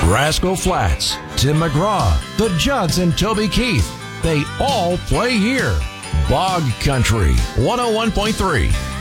Rascal Flatts, Tim McGraw, the Judds and Toby Keith. They all play here. Bog Country 101.3.